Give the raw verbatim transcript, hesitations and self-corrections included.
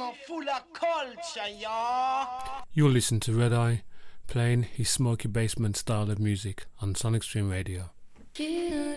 full of culture, y'all. You'll listen to Red Eye playing his smoky basement style of music on Sonic Stream Radio.